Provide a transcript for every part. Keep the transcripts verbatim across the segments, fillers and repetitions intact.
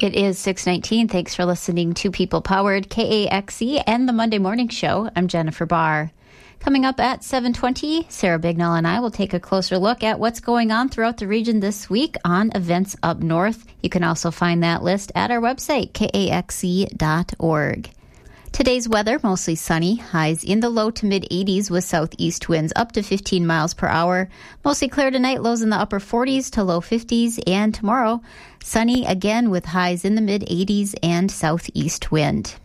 It is six nineteen. Thanks for listening to People Powered, K A X E, and the Monday Morning Show. I'm Jennifer Barr. Coming up at seven twenty, Sarah Bignell and I will take a closer look at what's going on throughout the region this week on Events Up North. You can also find that list at our website, K A X E dot org. Today's weather, mostly sunny, highs in the low to mid eighties with southeast winds up to fifteen miles per hour. Mostly clear tonight, lows in the upper forties to low fifties. And tomorrow, sunny again with highs in the mid eighties and southeast wind.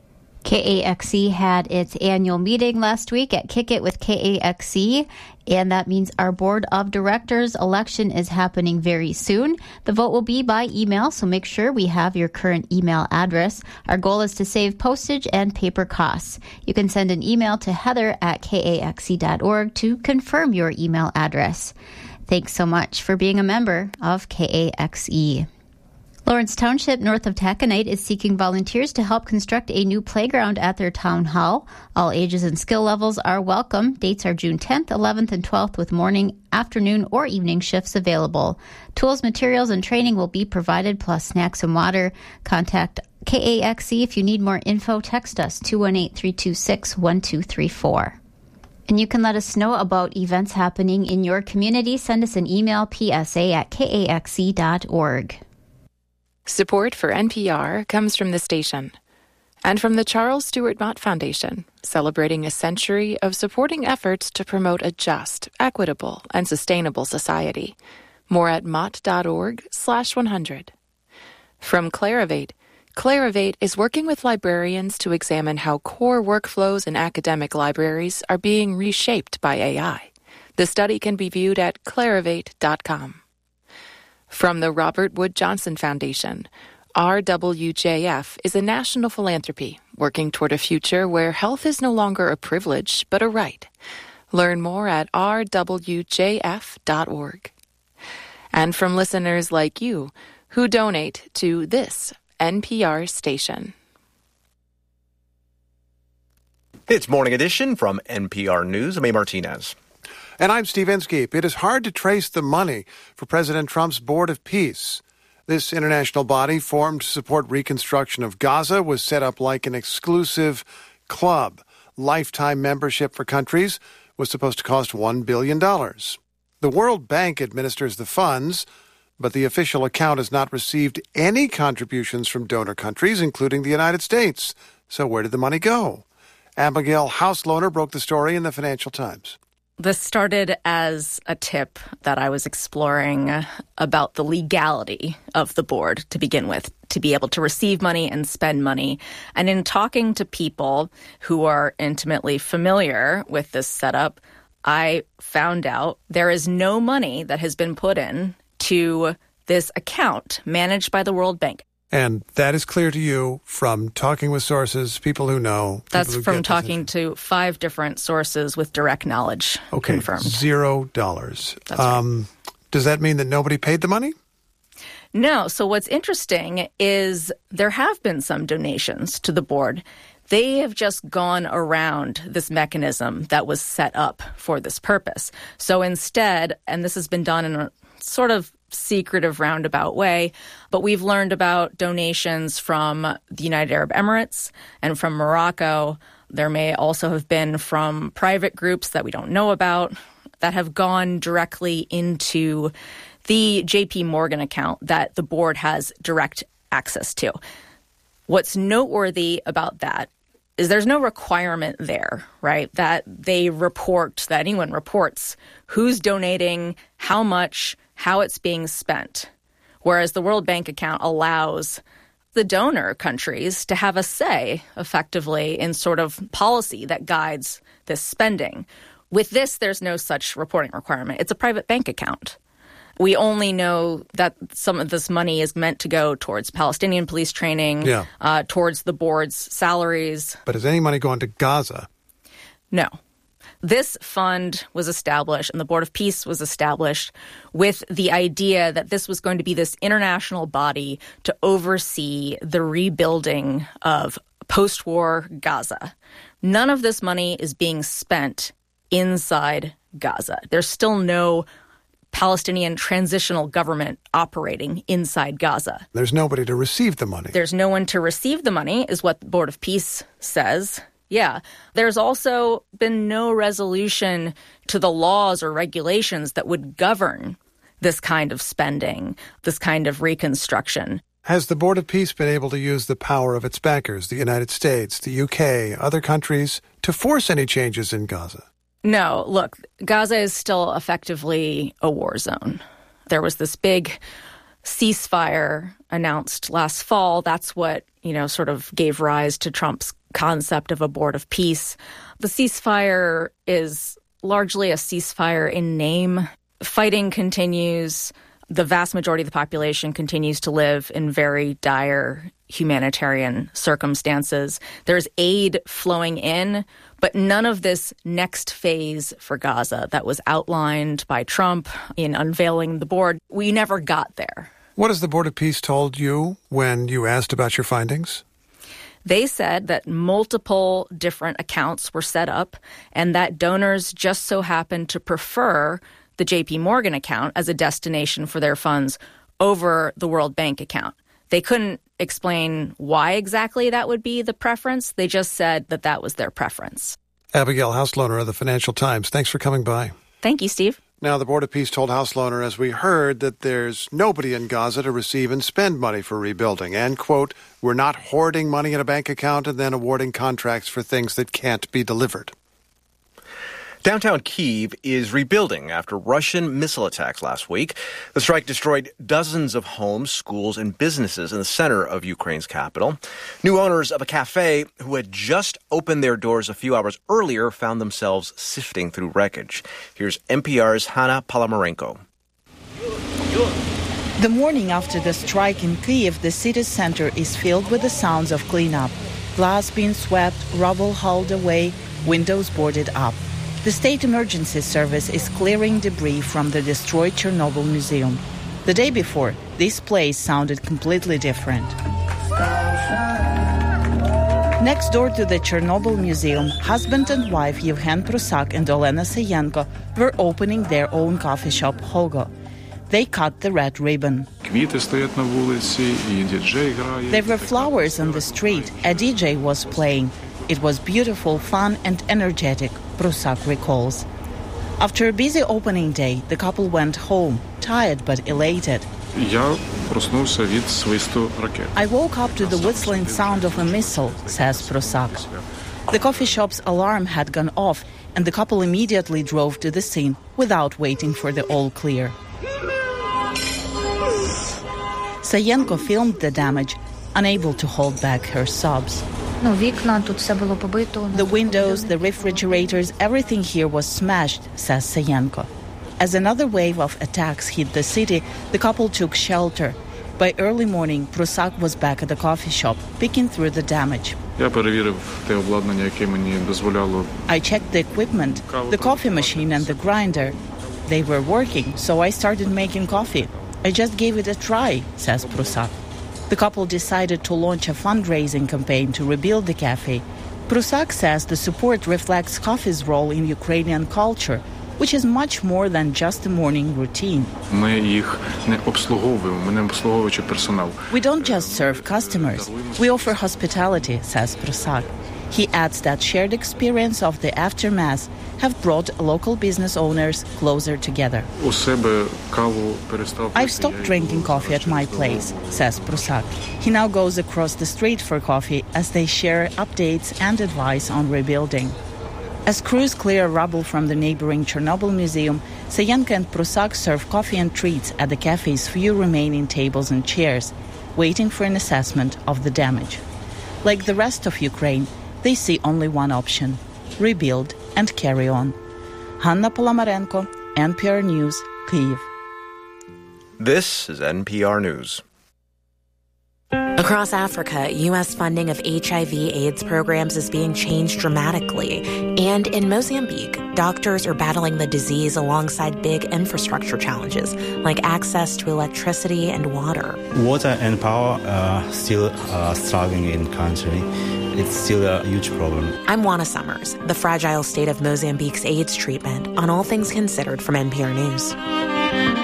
K A X E had its annual meeting last week at Kick It with K A X E, and that means our board of directors election is happening very soon. The vote will be by email, so make sure we have your current email address. Our goal is to save postage and paper costs. You can send an email to heather at K A X E dot org to confirm your email address. Thanks so much for being a member of K A X E. Lawrence Township, north of Taconite, is seeking volunteers to help construct a new playground at their town hall. All ages and skill levels are welcome. Dates are June tenth, eleventh, and twelfth with morning, afternoon, or evening shifts available. Tools, materials, and training will be provided, plus snacks and water. Contact K A X E if you need more info. Text us two one eight, three two six, one two three four. And you can let us know about events happening in your community. Send us an email, P S A at K A X E dot org. Support for N P R comes from the station and from the Charles Stewart Mott Foundation, celebrating a century of supporting efforts to promote a just, equitable, and sustainable society. More at mott.org slash 100. From Clarivate, Clarivate is working with librarians to examine how core workflows in academic libraries are being reshaped by A I. The study can be viewed at clarivate dot com. From the Robert Wood Johnson Foundation, R W J F is a national philanthropy working toward a future where health is no longer a privilege, but a right. Learn more at r w j f dot org. And from listeners like you who donate to this N P R station. It's Morning Edition from N P R News. I'm A. Martinez. And I'm Steve Inskeep. It is hard to trace the money for President Trump's Board of Peace. This international body, formed to support reconstruction of Gaza, was set up like an exclusive club. Lifetime membership for countries was supposed to cost one billion dollars. The World Bank administers the funds, but the official account has not received any contributions from donor countries, including the United States. So where did the money go? Abigail Hauslohner broke the story in the Financial Times. This started as a tip that I was exploring about the legality of the board to begin with, to be able to receive money and spend money. And in talking to people who are intimately familiar with this setup, I found out there is no money that has been put in to this account managed by the World Bank. And that is clear to you from talking with sources, people who know. That's who from talking to five different sources with direct knowledge okay, confirmed. Zero dollars. That's um, right. Does that mean that nobody paid the money? No. So what's interesting is there have been some donations to the board. They have just gone around this mechanism that was set up for this purpose. So instead, and this has been done in a sort of secretive roundabout way, but we've learned about donations from the United Arab Emirates and from Morocco. There may also have been from private groups that we don't know about that have gone directly into the J P Morgan account that the board has direct access to. What's noteworthy about that is there's no requirement there, right, that they report, that anyone reports who's donating, how much, how it's being spent, whereas the World Bank account allows the donor countries to have a say, effectively, in sort of policy that guides this spending. With this, there's no such reporting requirement. It's a private bank account. We only know that some of this money is meant to go towards Palestinian police training, yeah. uh, towards the board's salaries. But has any money gone to Gaza? No. This fund was established and the Board of Peace was established with the idea that this was going to be this international body to oversee the rebuilding of post-war Gaza. None of this money is being spent inside Gaza. There's still no Palestinian transitional government operating inside Gaza. There's nobody to receive the money. There's no one to receive the money, is what the Board of Peace says. Yeah. There's also been no resolution to the laws or regulations that would govern this kind of spending, this kind of reconstruction. Has the Board of Peace been able to use the power of its backers, the United States, the U K, other countries, to force any changes in Gaza? No, look, Gaza is still effectively a war zone. There was this big ceasefire announced last fall. That's what, you know, sort of gave rise to Trump's concept of a Board of Peace. The ceasefire is largely a ceasefire in name. Fighting continues. The vast majority of the population continues to live in very dire humanitarian circumstances. There's aid flowing in, but none of this next phase for Gaza that was outlined by Trump in unveiling the board, we never got there. What has the Board of Peace told you when you asked about your findings? They said that multiple different accounts were set up and that donors just so happened to prefer the J P Morgan account as a destination for their funds over the World Bank account. They couldn't explain why exactly that would be the preference. They just said that that was their preference. Abigail Hauslohner of the Financial Times, thanks for coming by. Thank you, Steve. Now, the Board of Peace told Hauslohner, as we heard, that there's nobody in Gaza to receive and spend money for rebuilding. And, quote, we're not hoarding money in a bank account and then awarding contracts for things that can't be delivered. Downtown Kyiv is rebuilding after Russian missile attacks last week. The strike destroyed dozens of homes, schools, and businesses in the center of Ukraine's capital. New owners of a cafe who had just opened their doors a few hours earlier found themselves sifting through wreckage. Here's N P R's Hanna Palamarenko. The morning after the strike in Kyiv, the city's center is filled with the sounds of cleanup. Glass being swept, rubble hauled away, windows boarded up. The State Emergency Service is clearing debris from the destroyed Chernobyl Museum. The day before, this place sounded completely different. Next door to the Chernobyl Museum, husband and wife Yevhen Prusak and Olena Sayenko were opening their own coffee shop, Hogo. They cut the red ribbon. There were flowers on the street. A D J was playing. It was beautiful, fun, and energetic, Prusak recalls. After a busy opening day, the couple went home, tired but elated. I woke up to the whistling sound of a missile, says Prusak. The coffee shop's alarm had gone off, and the couple immediately drove to the scene without waiting for the all clear. Sayenko filmed the damage, unable to hold back her sobs. The windows, the refrigerators, everything here was smashed, says Sayenko. As another wave of attacks hit the city, the couple took shelter. By early morning, Prusak was back at the coffee shop, picking through the damage. I checked the equipment, the coffee machine and the grinder. They were working, so I started making coffee. I just gave it a try, says Prusak. The couple decided to launch a fundraising campaign to rebuild the cafe. Prusak says the support reflects coffee's role in Ukrainian culture, which is much more than just a morning routine. We don't just serve customers. We offer hospitality, says Prusak. He adds that shared experience of the aftermath have brought local business owners closer together. I've stopped drinking coffee at my place, says Prusak. He now goes across the street for coffee as they share updates and advice on rebuilding. As crews clear rubble from the neighboring Chernobyl Museum, Sayenko and Prusak serve coffee and treats at the cafe's few remaining tables and chairs, waiting for an assessment of the damage. Like the rest of Ukraine, they see only one option: rebuild and carry on. Hanna Palamarenko, N P R News, Kyiv. This is N P R News. Across Africa, U S funding of H I V AIDS programs is being changed dramatically. And in Mozambique, doctors are battling the disease alongside big infrastructure challenges, like access to electricity and water. Water and power are still uh, struggling in the country. It's still a huge problem. I'm Juana Summers, the fragile state of Mozambique's AIDS treatment, on All Things Considered from N P R News.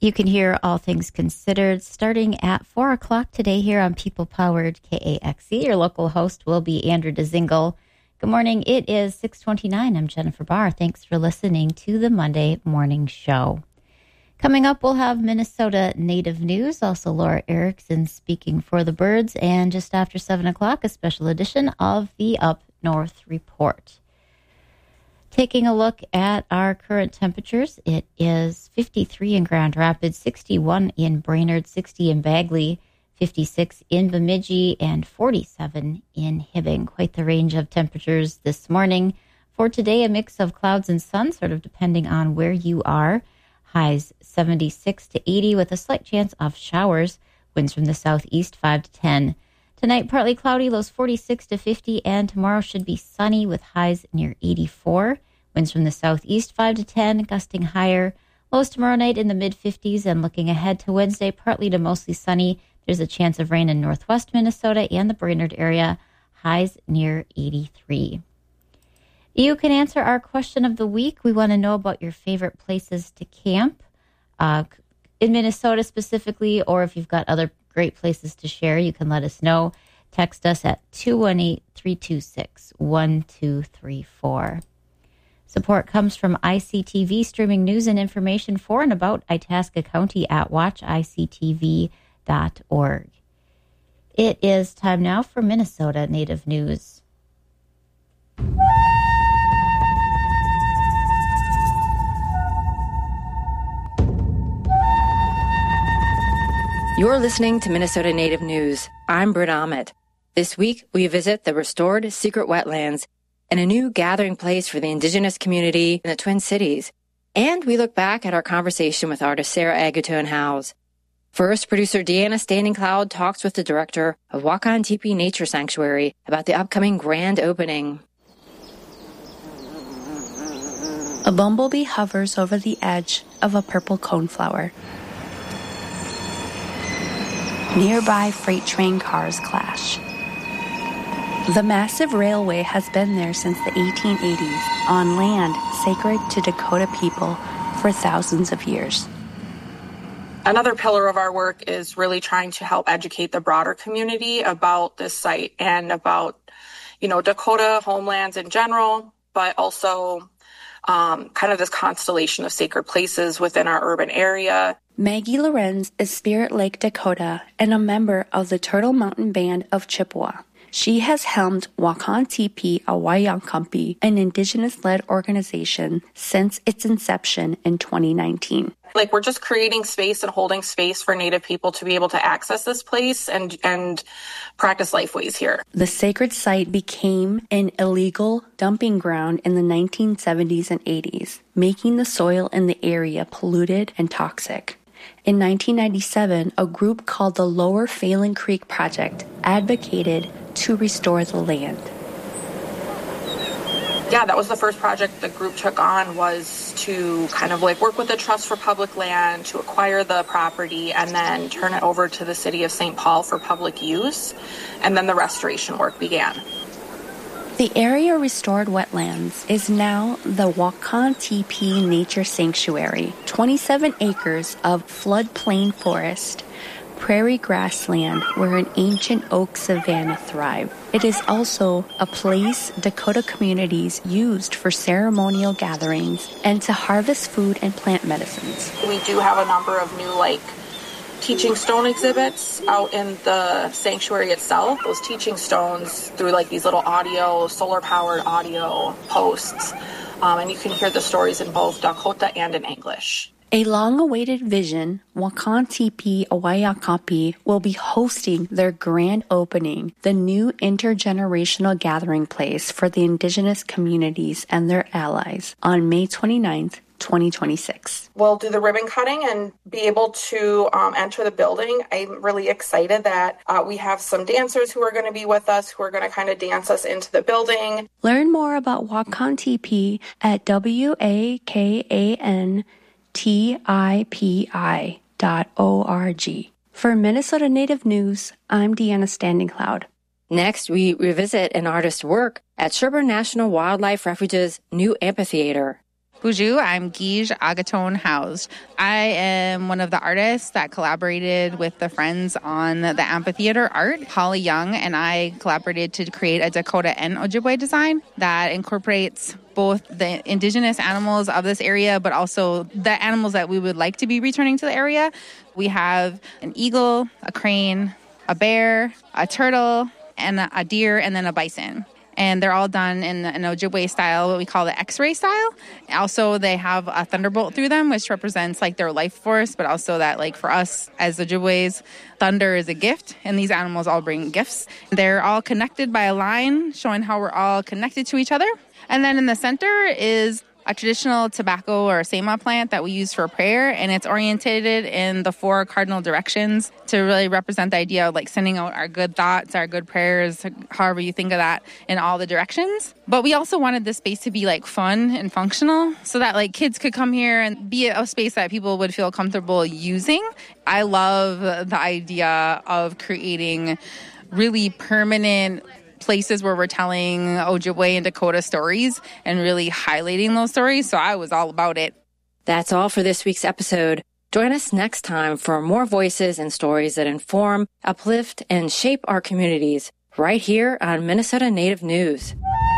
You can hear All Things Considered starting at four o'clock today here on People-Powered K A X E. Your local host will be Andrew DeZingle. Good morning. It is six twenty-nine. I'm Jennifer Barr. Thanks for listening to the Monday Morning Show. Coming up, we'll have Minnesota Native News, also Laura Erickson speaking for the birds, and just after seven o'clock, a special edition of the Up North Report. Taking a look at our current temperatures, it is fifty-three in Grand Rapids, sixty-one in Brainerd, sixty in Bagley, fifty-six in Bemidji, and forty-seven in Hibbing. Quite the range of temperatures this morning. For today, a mix of clouds and sun, sort of depending on where you are. Highs seventy-six to eighty with a slight chance of showers. Winds from the southeast five to ten. Tonight, partly cloudy, lows forty-six to fifty, and tomorrow should be sunny with highs near eighty-four. Winds from the southeast five to ten, gusting higher. Lows tomorrow night in the mid-fifties, and looking ahead to Wednesday, partly to mostly sunny. There's a chance of rain in northwest Minnesota and the Brainerd area. Highs near eighty-three. You can answer our question of the week. We want to know about your favorite places to camp uh, in Minnesota specifically, or if you've got other great places to share, you can let us know. Text us at two one eight, three two six, one two three four. Support comes from I C T V, streaming news and information for and about Itasca County at watch I C T V dot org. It is time now for Minnesota Native News. You're listening to Minnesota Native News. I'm Britt Ahmed. This week, we visit the restored secret wetlands and a new gathering place for the indigenous community in the Twin Cities. And we look back at our conversation with artist Sarah Aguton Howes. First, producer Deanna Standing Cloud talks with the director of Wakan Tipi Nature Sanctuary about the upcoming grand opening. A bumblebee hovers over the edge of a purple coneflower. Nearby freight train cars clash. The massive railway has been there since the eighteen eighties, on land sacred to Dakota people for thousands of years. Another pillar of our work is really trying to help educate the broader community about this site and about, you know, Dakota homelands in general, but also um, kind of this constellation of sacred places within our urban area. Maggie Lorenz is Spirit Lake Dakota and a member of the Turtle Mountain Band of Chippewa. She has helmed Wakan Tipi Awayankampi, an indigenous-led organization, since its inception in twenty nineteen. Like, we're just creating space and holding space for Native people to be able to access this place and and practice lifeways here. The sacred site became an illegal dumping ground in the nineteen seventies and eighties, making the soil in the area polluted and toxic. In nineteen ninety-seven, a group called the Lower Phelan Creek Project advocated to restore the land. Yeah, that was the first project the group took on, was to kind of like work with the Trust for Public Land to acquire the property and then turn it over to the city of Saint Paul for public use. And then the restoration work began. The area restored wetlands is now the Wakan Tipi Nature Sanctuary, twenty-seven acres of floodplain forest, prairie grassland where an ancient oak savanna thrive. It is also a place Dakota communities used for ceremonial gatherings and to harvest food and plant medicines. We do have a number of new, like, teaching stone exhibits out in the sanctuary itself. Those teaching stones through like these little audio, solar powered audio posts. Um, and you can hear the stories in both Dakota and in English. A long-awaited vision, Wakan Tipi Awayankampi will be hosting their grand opening, the new intergenerational gathering place for the indigenous communities and their allies, on May twenty-ninth, twenty twenty-six. We'll do the ribbon cutting and be able to um, enter the building. I'm really excited that uh, we have some dancers who are going to be with us, who are going to kind of dance us into the building. Learn more about Wakan Tipi at W A K A N T I P I dot O R G. For Minnesota Native News, I'm Deanna Standing Cloud. Next, we revisit an artist's work at Sherburne National Wildlife Refuge's new amphitheater. Bonjour, I'm Guige Agaton House. I am one of the artists that collaborated with the Friends on the amphitheater art. Holly Young and I collaborated to create a Dakota and Ojibwe design that incorporates both the indigenous animals of this area, but also the animals that we would like to be returning to the area. We have an eagle, a crane, a bear, a turtle, and a deer, and then a bison. And they're all done in an Ojibwe style, what we call the X-ray style. Also, they have a thunderbolt through them, which represents like their life force, but also that like for us as Ojibwes, thunder is a gift, and these animals all bring gifts. They're all connected by a line showing how we're all connected to each other. And then in the center is a traditional tobacco or sema plant that we use for prayer, and it's orientated in the four cardinal directions to really represent the idea of like sending out our good thoughts, our good prayers, however you think of that, in all the directions. But we also wanted this space to be like fun and functional so that like kids could come here and be a space that people would feel comfortable using. I love the idea of creating really permanent places where we're telling Ojibwe and Dakota stories and really highlighting those stories. So I was all about it. That's all for this week's episode. Join us next time for more voices and stories that inform, uplift, and shape our communities right here on Minnesota Native News.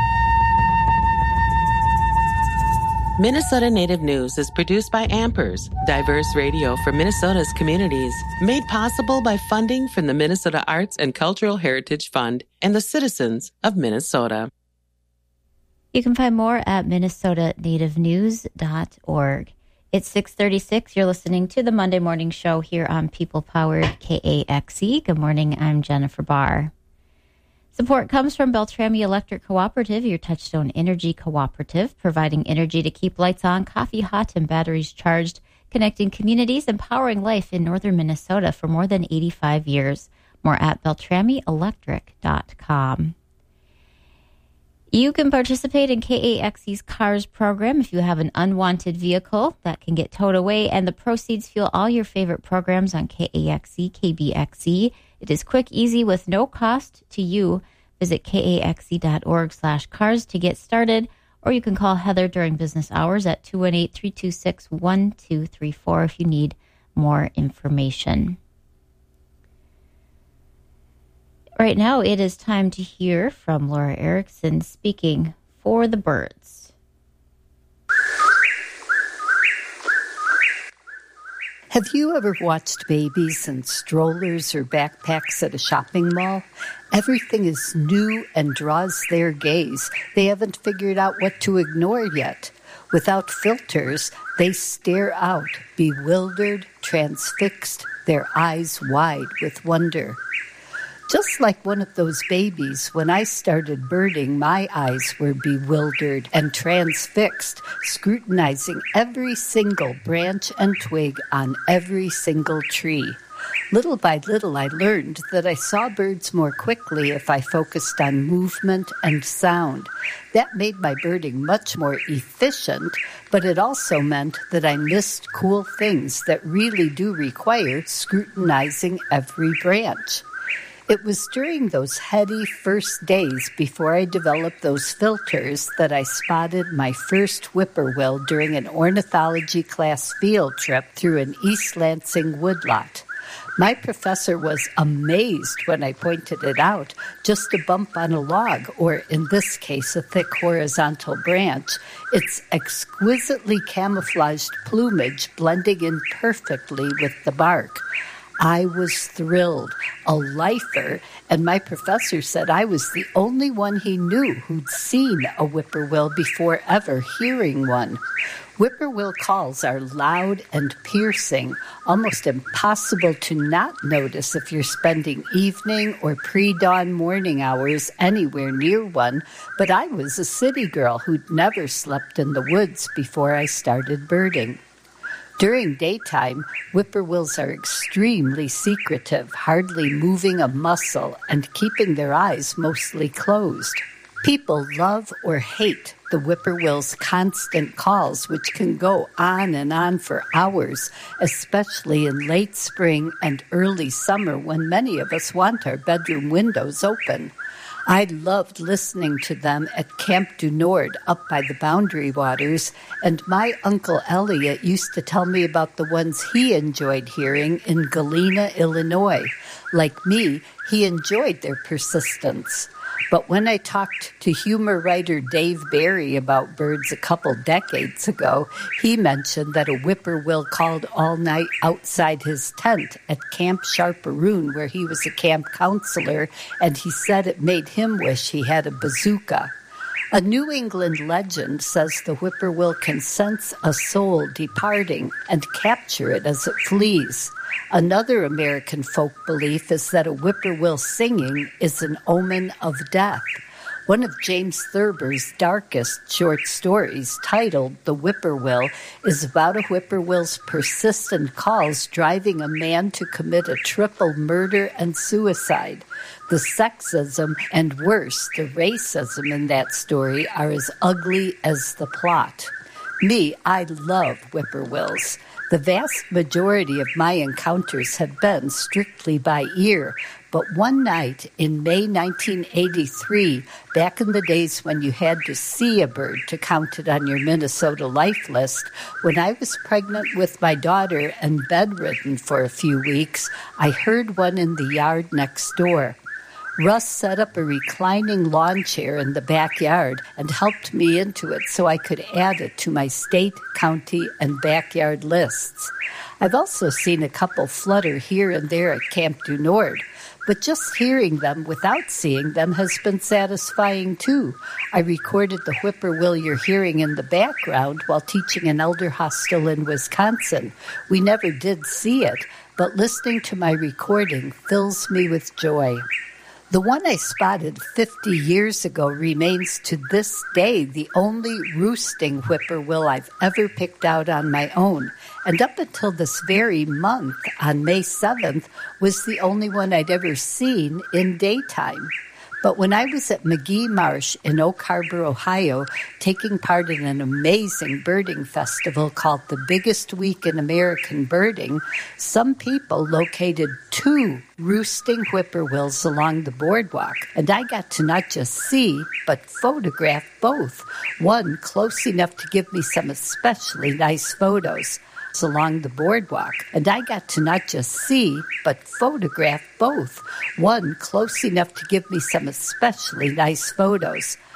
Minnesota Native News is produced by Ampers, diverse radio for Minnesota's communities, made possible by funding from the Minnesota Arts and Cultural Heritage Fund and the citizens of Minnesota. You can find more at minnesota native news dot org. It's six thirty-six. You're listening to the Monday Morning Show here on People-Powered K A X E. Good morning. I'm Jennifer Barr. Support comes from Beltrami Electric Cooperative, your Touchstone Energy cooperative, providing energy to keep lights on, coffee hot, and batteries charged, connecting communities and powering life in northern Minnesota for more than eighty-five years. More at beltrami electric dot com. You can participate in K A X E's CARS program if you have an unwanted vehicle that can get towed away, and the proceeds fuel all your favorite programs on K A X E, K B X E. It is quick, easy, with no cost to you. Visit K A X E dot org slash cars to get started, or you can call Heather during business hours at two one eight, three two six, one two three four if you need more information. Right now, it is time to hear from Laura Erickson speaking for the birds. Have you ever watched babies in strollers or backpacks at a shopping mall? Everything is new and draws their gaze. They haven't figured out what to ignore yet. Without filters, they stare out, bewildered, transfixed, their eyes wide with wonder. Just like one of those babies, when I started birding, my eyes were bewildered and transfixed, scrutinizing every single branch and twig on every single tree. Little by little, I learned that I saw birds more quickly if I focused on movement and sound. That made my birding much more efficient, but it also meant that I missed cool things that really do require scrutinizing every branch. It was during those heady first days before I developed those filters that I spotted my first whippoorwill during an ornithology class field trip through an East Lansing woodlot. My professor was amazed when I pointed it out, just a bump on a log, or in this case, a thick horizontal branch, its exquisitely camouflaged plumage blending in perfectly with the bark. I was thrilled, a lifer, and my professor said I was the only one he knew who'd seen a whippoorwill before ever hearing one. Whippoorwill calls are loud and piercing, almost impossible to not notice if you're spending evening or pre-dawn morning hours anywhere near one, but I was a city girl who'd never slept in the woods before I started birding. During daytime, whippoorwills are extremely secretive, hardly moving a muscle and keeping their eyes mostly closed. People love or hate the whippoorwill's constant calls, which can go on and on for hours, especially in late spring and early summer when many of us want our bedroom windows open. I loved listening to them at Camp du Nord up by the Boundary Waters, and my Uncle Elliot used to tell me about the ones he enjoyed hearing in Galena, Illinois. Like me, he enjoyed their persistence. But when I talked to humor writer Dave Barry about birds a couple decades ago, he mentioned that a whippoorwill called all night outside his tent at Camp Sharperoon, where he was a camp counselor, and he said it made him wish he had a bazooka. A New England legend says the whippoorwill can sense a soul departing and capture it as it flees. Another American folk belief is that a whippoorwill singing is an omen of death. One of James Thurber's darkest short stories, titled The Whippoorwill, is about a whippoorwill's persistent calls driving a man to commit a triple murder and suicide. The sexism and, worse, the racism in that story are as ugly as the plot. Me, I love whippoorwills. The vast majority of my encounters have been strictly by ear, but one night in May nineteen eighty-three, back in the days when you had to see a bird to count it on your Minnesota Life list, when I was pregnant with my daughter and bedridden for a few weeks, I heard one in the yard next door. Russ set up a reclining lawn chair in the backyard and helped me into it so I could add it to my state, county, and backyard lists. I've also seen a couple flutter here and there at Camp du Nord, but just hearing them without seeing them has been satisfying too. I recorded the whippoorwill you're hearing in the background while teaching an elder hostel in Wisconsin. We never did see it, but listening to my recording fills me with joy. The one I spotted fifty years ago remains to this day the only roosting whippoorwill I've ever picked out on my own, and up until this very month, on May seventh, was the only one I'd ever seen in daytime. But when I was at McGee Marsh in Oak Harbor, Ohio, taking part in an amazing birding festival called the Biggest Week in American Birding, some people located two roosting whippoorwills along the boardwalk, and I got to not just see, but photograph both, one close enough to give me some especially nice photos along the boardwalk, and I got to not just see, but photograph both, one close enough to give me some especially nice photos.